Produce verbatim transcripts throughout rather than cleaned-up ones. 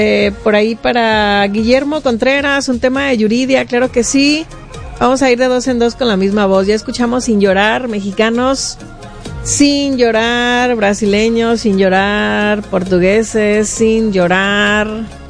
Eh, por ahí para Guillermo Contreras, un tema de Yuridia, claro que sí. Vamos a ir de dos en dos con la misma voz. Ya escuchamos Sin Llorar, mexicanos sin llorar, brasileños sin llorar, portugueses sin llorar,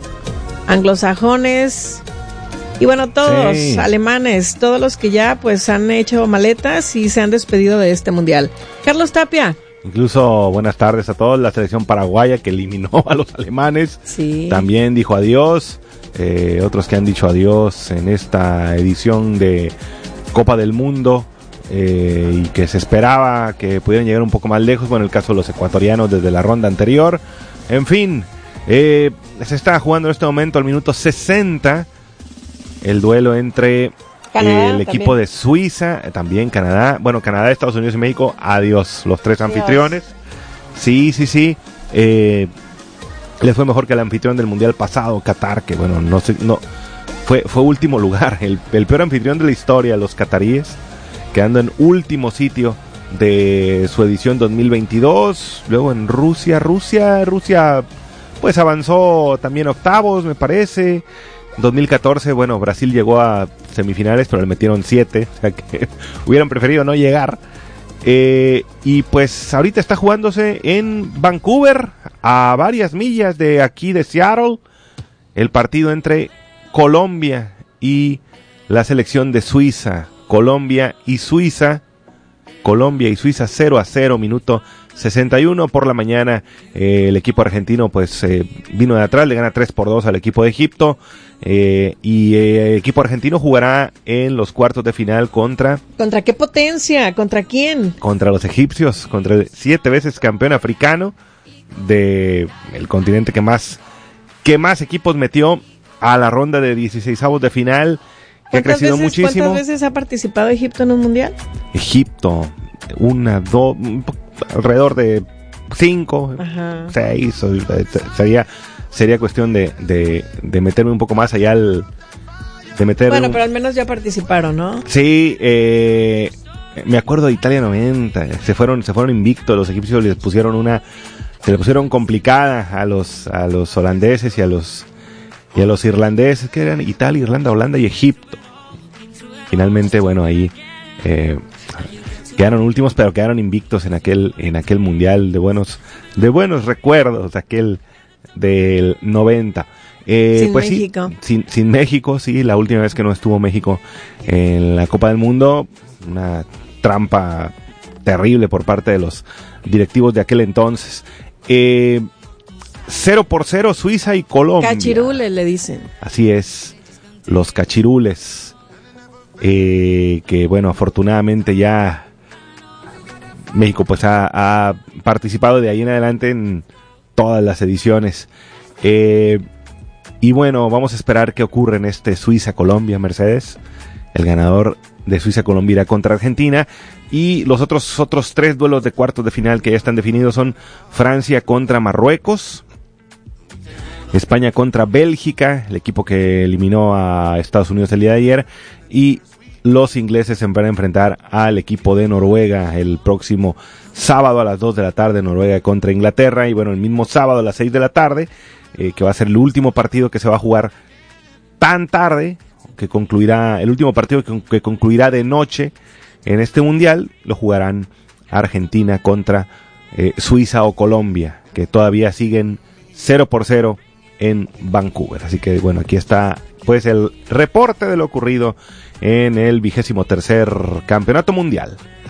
anglosajones y bueno, todos, sí. Alemanes, todos los que ya pues han hecho maletas y se han despedido de este mundial. Carlos Tapia. Incluso buenas tardes a todos. La selección paraguaya que eliminó a los alemanes, sí. También dijo adiós. Eh, otros que han dicho adiós en esta edición de Copa del Mundo, eh, y que se esperaba que pudieran llegar un poco más lejos. Bueno, el caso de los ecuatorianos desde la ronda anterior. En fin, eh, se está jugando en este momento al minuto sesenta el duelo entre Canadá, el equipo también de Suiza, también Canadá, bueno, Canadá, Estados Unidos y México. Adiós, los tres adiós. Anfitriones. Sí, sí, sí. Eh, les fue mejor que el anfitrión del mundial pasado, Qatar, que bueno, no sé, no fue fue último lugar, el, el peor anfitrión de la historia, los cataríes, quedando en último sitio de su edición dos mil veintidós. Luego en Rusia, Rusia, Rusia, pues avanzó también octavos, me parece. dos mil catorce, bueno, Brasil llegó a semifinales, pero le metieron siete, o sea que hubieran preferido no llegar. Eh, y pues ahorita está jugándose en Vancouver, a varias millas de aquí de Seattle, el partido entre Colombia y la selección de Suiza. Colombia y Suiza, Colombia y Suiza cero a cero, minuto sesenta y uno por la mañana. Eh, el equipo argentino pues eh, vino de atrás, le gana tres por dos al equipo de Egipto. Eh, y eh, el equipo argentino jugará en los cuartos de final contra... ¿Contra qué potencia? ¿Contra quién? Contra los egipcios, contra el siete veces campeón africano de el continente que más, que más equipos metió a la ronda de dieciseisavos de final, que ha crecido veces, muchísimo. ¿Cuántas veces ha participado Egipto en un mundial? Egipto, una, dos, alrededor de cinco, Ajá. seis, sería... Sería cuestión de, de, de meterme un poco más allá al, de meter Bueno, un... pero al menos ya participaron, ¿no? Sí, eh, me acuerdo de Italia noventa, se fueron, se fueron invictos, los egipcios les pusieron una, se le pusieron complicada a los, a los holandeses y a los, y a los irlandeses, que eran Italia, Irlanda, Holanda y Egipto. Finalmente, bueno, ahí, eh, quedaron últimos, pero quedaron invictos en aquel, en aquel mundial de buenos, de buenos recuerdos, aquel del noventa. Eh, sin pues México. Sí, sin, sin México, sí, la última vez que no estuvo México en la Copa del Mundo, una trampa terrible por parte de los directivos de aquel entonces. Eh, cero por cero Suiza y Colombia. Cachirules le dicen. Así es, los cachirules, eh, que bueno, afortunadamente ya México pues ha, ha participado de ahí en adelante en todas las ediciones. Eh, y bueno, vamos a esperar qué ocurre en este Suiza-Colombia, Mercedes. El ganador de Suiza-Colombia irá contra Argentina. Y los otros, otros tres duelos de cuartos de final que ya están definidos son Francia contra Marruecos, España contra Bélgica, el equipo que eliminó a Estados Unidos el día de ayer, y los ingleses se van a enfrentar al equipo de Noruega el próximo sábado a las dos de la tarde, Noruega contra Inglaterra. Y bueno, el mismo sábado a las seis de la tarde, eh, que va a ser el último partido que se va a jugar tan tarde, que concluirá, el último partido que, que concluirá de noche en este mundial, lo jugarán Argentina contra eh, Suiza o Colombia, que todavía siguen cero por cero en Vancouver. Así que bueno, aquí está pues el reporte de lo ocurrido en el vigésimo tercer campeonato mundial.